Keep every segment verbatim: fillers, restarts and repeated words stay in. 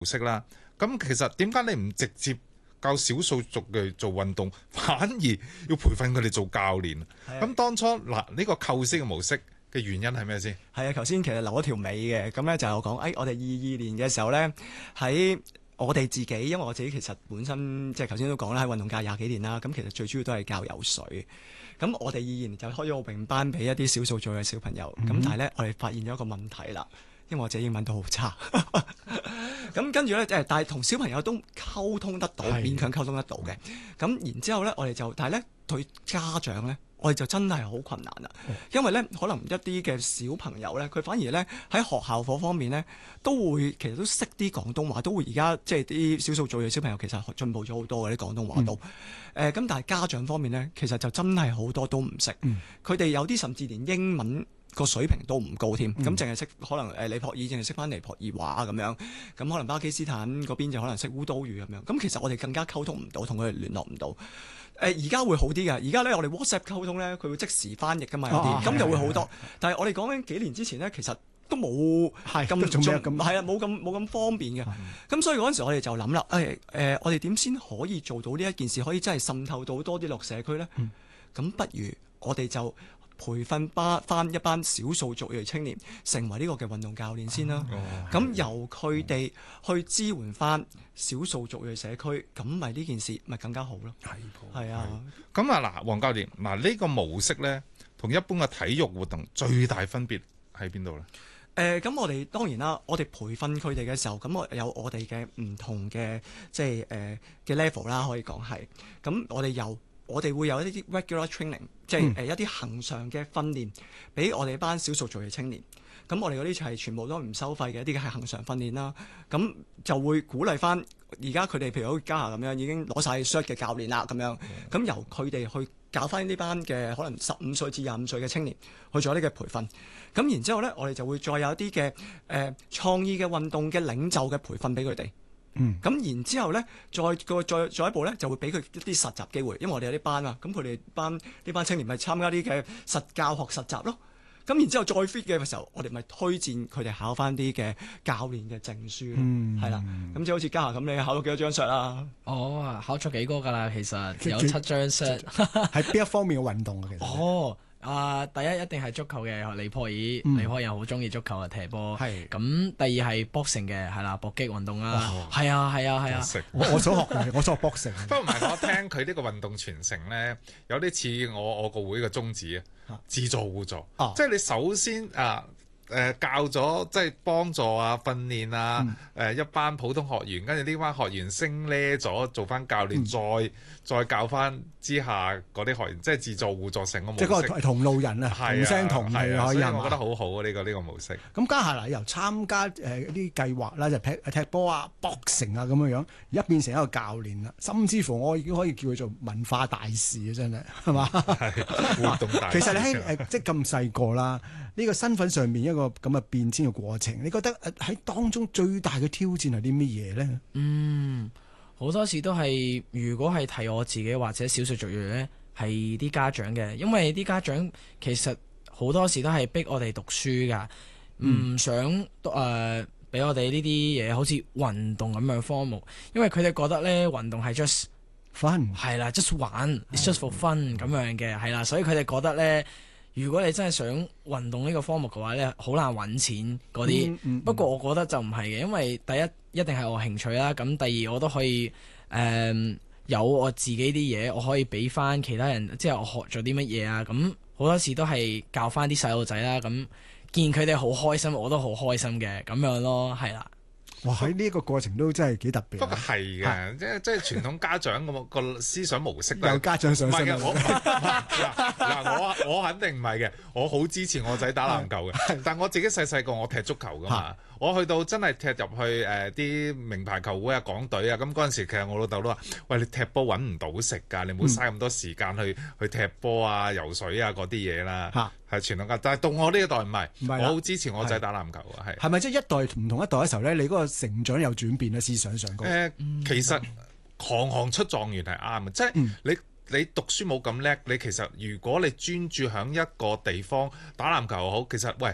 式啦。咁其實點解你唔直接教少數族裔做運動，反而要培訓佢哋做教練？咁當初嗱呢、呢個構思嘅模式嘅原因係咩先？ 係啊，頭先其實留咗條尾嘅，咁咧就有講，誒、哎，我哋二二年嘅時候咧，喺我哋自己，因為我自己其實本身即係頭先都講啦，喺運動界廿幾年啦，咁其實最主要都係教游水。咁我哋二二年就開咗個泳班俾一啲少數族嘅小朋友，咁、嗯、但係咧我哋發現咗一個問題啦，因為我自己英文都好差，咁跟住咧誒，但係同小朋友都溝通得到，勉強溝通得到嘅。咁然之後咧，我哋就，但係咧對家長咧。我哋就真係好困難啦，因為咧可能一啲嘅小朋友咧，佢反而咧喺學校嗰方面咧，都會其實都識啲廣東話，都會而家即係啲少數族裔小朋友其實進步咗好多嘅啲廣東話都，誒咁、嗯呃、但係家長方面咧，其實就真係好多都唔識，佢哋、嗯、有啲甚至連英文個水平都唔高添，咁淨係識可能誒尼泊爾淨係識翻尼泊爾話咁樣，咁可能巴基斯坦嗰邊就可能識烏都語咁樣，咁其實我哋更加溝通唔到，同佢哋聯絡唔到。誒而家會好啲嘅，而家咧我哋 WhatsApp 溝通咧，佢會即時翻譯噶嘛，有啲咁就會好多。但係我哋講緊幾年之前咧，其實都冇咁咁係啊，冇咁冇咁方便嘅。咁、嗯、所以嗰陣時我哋就諗啦，誒、哎、誒、呃，我哋點先可以做到呢一件事，可以真係滲透到多啲落社區咧？咁、嗯、不如我哋就培訓班翻一班少數族裔青年，成為呢個嘅運動教練先啦。咁、哦、由佢哋去支援翻少數族裔社區，咁咪呢件事咪更加好咯。係，係啊。 咁啊嗱，黃教練，嗱、這、呢個模式咧，同一般嘅體育活動最大分別喺邊度咧？誒、 呃，咁我哋當然啦，我哋培訓佢哋嘅時候，咁我有我哋嘅唔同嘅即係誒嘅 level 啦，可以講係。咁我哋由我哋會有一啲 regular training，即係誒一啲恆常嘅訓練，俾我哋班少數族裔青年。咁我哋嗰啲就係全部都唔收費嘅一啲嘅係恆常訓練啦。咁就會鼓勵翻而家佢哋，譬如好似家下咁樣已經攞晒 cert 嘅教練啦，咁樣咁由佢哋去教翻呢班嘅可能十五歲至廿五歲嘅青年去做呢個培訓。咁然之後呢，我哋就會再有一啲嘅誒創意嘅運動嘅領袖嘅培訓俾佢哋。嗯，咁然之後咧，再個再再一步咧，就會俾佢一啲實習機會，因為我哋有啲班啊，咁佢哋班呢班青年咪參加啲嘅實教學實習咯。咁然之後再 fit 嘅時候，我哋咪推薦佢哋考翻啲嘅教練嘅證書咯，係啦、嗯。咁即係好似家下咁，你考咗幾多張 cert 啊？ 哦，考咗幾個㗎啦，其實有七張 cert。 係邊一方面嘅運動啊？其實哦。啊、呃！第一一定係足球嘅，尼泊爾，嗯、尼泊爾人好中意足球啊，踢波。係咁是，第二係 boxing 嘅，係啦，搏擊運動啦。係啊，係啊，係啊。 我我想學嘅，我想學 boxing。 不過唔係，我聽佢呢個運動傳承咧，有啲似我我個會嘅宗旨啊，自助互助。啊、即係你首先啊。誒、呃、教咗即係幫助啊訓練啊誒、嗯呃、一班普通學員，跟住呢班學員升呢咗做翻教練，嗯、再再教翻之下嗰啲學員，即係自助互助成個模式。即係個同路人啊，同聲同氣可以係嘛？ 我覺得好好啊！呢、呢個呢、呢個模式。 咁家下嚟由參加誒一啲計劃啦，就踢踢波啊、boxing啊咁樣樣，而家變成一個教練啦，甚至乎我已經可以叫佢做文化大使啊！真係係嘛？ 係活動大使。 其實你喺誒即係咁細個啦，呢、呢個身份上面一個咁嘅變遷嘅過程，你覺得喺當中最大嘅挑戰係啲乜嘢咧？ 嗯，好多時都係如果係提我自己或者少數族裔咧，係啲家長嘅，因為啲家長其實好多時都係逼我哋讀書噶，唔、嗯、想誒俾、呃、我哋呢啲嘢好似運動咁樣科目，因為佢哋覺得咧運動係 just fun， 係啦，just 玩，it's just for fun 咁樣嘅，係啦，所以佢哋覺得咧。如果你真係想運動呢個科目嘅話咧，好難揾錢嗰啲。嗯嗯、不過我覺得就唔係嘅，因為第一一定係我興趣啦，咁第二我都可以誒、呃、有我自己啲嘢，我可以俾翻其他人，即係我學咗啲乜嘢啊。咁好多時都係教翻啲細路仔啦，咁見佢哋好開心，我都好開心嘅咁樣咯，係啦。 哇！喺呢一個過程都真係幾特別。 不過係嘅，啊、即係即係傳統家長咁個思想模式。 有家長上身。 唔係嘅，我嗱我我肯定唔係嘅，我好支持我仔打籃球嘅。但我自己細細個我踢足球噶嘛，啊、我去到真係踢入去誒啲、呃、名牌球會啊、港隊啊，咁嗰陣時其實我老豆都話：喂，你踢波揾唔到食㗎，你唔好嘥咁多時間去、嗯、去踢波啊、游水啊嗰啲嘢啦。啊係傳統家，但係到我呢一代唔係，我好支持我仔打籃球啊，係。係咪即係一代唔同一代嘅時候咧？你嗰個成長有轉變咧？思想上嗰個。誒、呃，其實行行出狀元係啱嘅，即係你你讀書冇咁叻，你其實如果你專注喺一個地方打籃球又好，其實喂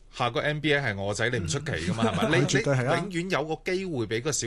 下個 N B A 係我仔，你唔出奇噶嘛，係咪？你絕對係啊你永遠有個機會俾個小